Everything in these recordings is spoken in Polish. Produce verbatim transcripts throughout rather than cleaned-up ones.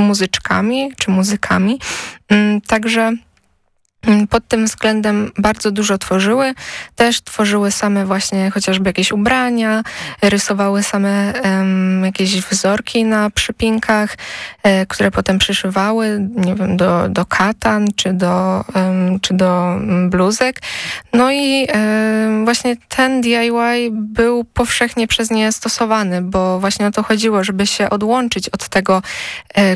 muzyczkami czy muzykami. Także pod tym względem bardzo dużo tworzyły. Też tworzyły same właśnie chociażby jakieś ubrania, rysowały same um, jakieś wzorki na przypinkach, e, które potem przyszywały, nie wiem, do, do katan czy do, um, czy do bluzek. No i e, właśnie ten D I Y był powszechnie przez nie stosowany, bo właśnie o to chodziło, żeby się odłączyć od tego e,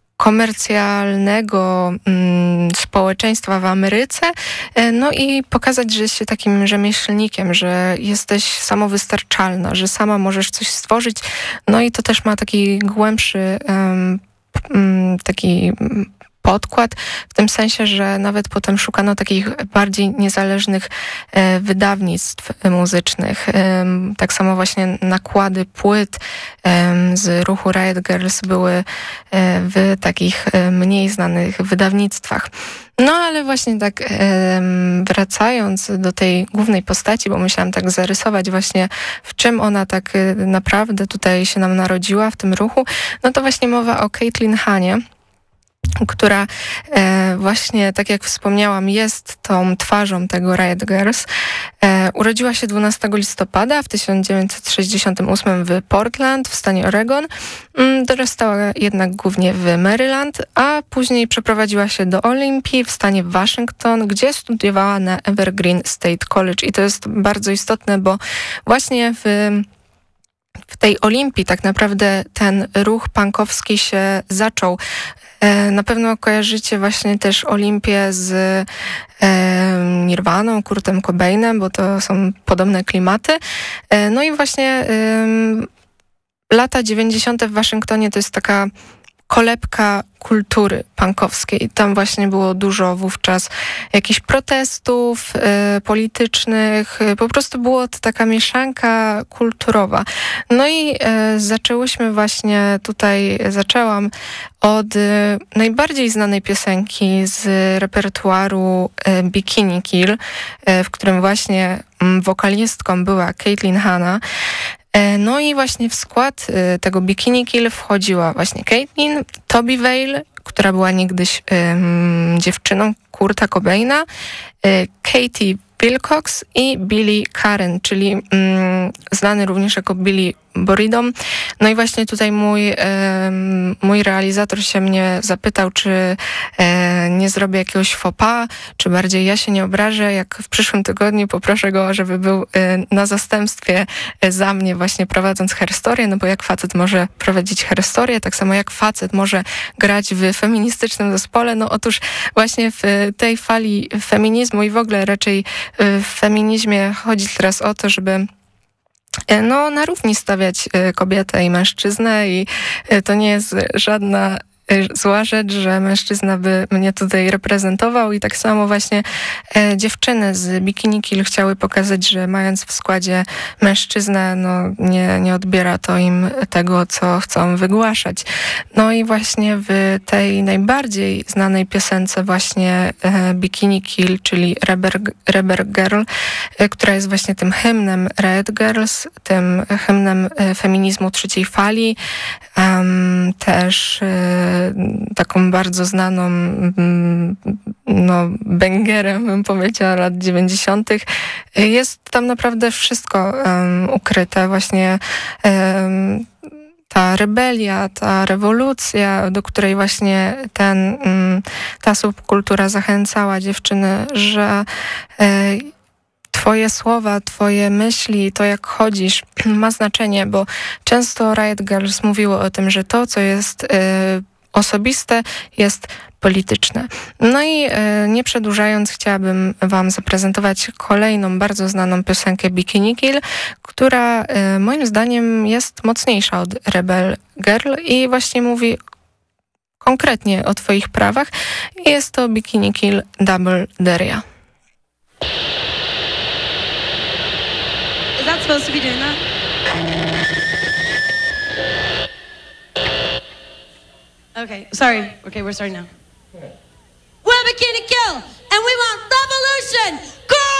komercjalnego mm, społeczeństwa w Ameryce, no i pokazać, że jesteś takim rzemieślnikiem, że jesteś samowystarczalna, że sama możesz coś stworzyć, no i to też ma taki głębszy um, taki podkład, w tym sensie, że nawet potem szukano takich bardziej niezależnych e, wydawnictw muzycznych. E, tak samo właśnie nakłady płyt e, z ruchu Riot Girls były e, w takich e, mniej znanych wydawnictwach. No ale właśnie tak e, wracając do tej głównej postaci, bo musiałam tak zarysować właśnie, w czym ona tak e, naprawdę tutaj się nam narodziła w tym ruchu, no to właśnie mowa o Caitlin Hanie, która e, właśnie, tak jak wspomniałam, jest tą twarzą tego Riot Girls. E, urodziła się dwunastego listopada w tysiąc dziewięćset sześćdziesiątym ósmym w Portland w stanie Oregon. Mm, dorastała jednak głównie w Maryland, a później przeprowadziła się do Olympii w stanie Waszyngton, gdzie studiowała na Evergreen State College. I to jest bardzo istotne, bo właśnie w W tej Olimpii tak naprawdę ten ruch punkowski się zaczął. Na pewno kojarzycie właśnie też Olimpię z e, Nirvaną, Kurtem Cobainem, bo to są podobne klimaty. E, no i właśnie e, lata dziewięćdziesiąte w Waszyngtonie to jest taka kolebka kultury punkowskiej. Tam właśnie było dużo wówczas jakichś protestów y, politycznych. Po prostu było to taka mieszanka kulturowa. No i y, zaczęłyśmy właśnie, tutaj zaczęłam od y, najbardziej znanej piosenki z repertuaru y, Bikini Kill, y, w którym właśnie y, wokalistką była Caitlin Hanna. No i właśnie w skład tego Bikini Kill wchodziła właśnie Caitlin, Tobi Vale, która była niegdyś um, dziewczyną Kurta Cobaina, y, Katie Wilcox i Billy Karen, czyli um, znany również jako Billy Boridom. No i właśnie tutaj mój, e, mój realizator się mnie zapytał, czy e, nie zrobię jakiegoś faux pas, czy bardziej ja się nie obrażę, jak w przyszłym tygodniu poproszę go, żeby był e, na zastępstwie e, za mnie właśnie prowadząc Herstorię, no bo jak facet może prowadzić Herstorię, tak samo jak facet może grać w feministycznym zespole, no otóż właśnie w tej fali feminizmu i w ogóle raczej w feminizmie chodzi teraz o to, żeby no, na równi stawiać kobietę i mężczyznę i to nie jest żadna zła rzecz, że mężczyzna by mnie tutaj reprezentował i tak samo właśnie e, dziewczyny z Bikini Kill chciały pokazać, że mając w składzie mężczyznę, no nie, nie odbiera to im tego, co chcą wygłaszać. No i właśnie w tej najbardziej znanej piosence właśnie e, Bikini Kill, czyli Rebel, Rebel Girl, e, która jest właśnie tym hymnem Riot Girls, tym hymnem e, feminizmu trzeciej fali, um, też e, taką bardzo znaną no, bęgerem, bym powiedziała, lat dziewięćdziesiątych. Jest tam naprawdę wszystko um, ukryte. Właśnie um, ta rebelia, ta rewolucja, do której właśnie ten, um, ta subkultura zachęcała dziewczyny, że um, twoje słowa, twoje myśli, to jak chodzisz ma znaczenie, bo często Riot Girls mówiło o tym, że to, co jest y, osobiste, jest polityczne. No i e, nie przedłużając, chciałabym wam zaprezentować kolejną bardzo znaną piosenkę Bikini Kill, która e, moim zdaniem jest mocniejsza od Rebel Girl i właśnie mówi konkretnie o twoich prawach. Jest to Bikini Kill Double Daria. Is that supposed to be doing that? Okay, sorry. Okay, we're starting now. We're Bikini Kill, and we want revolution!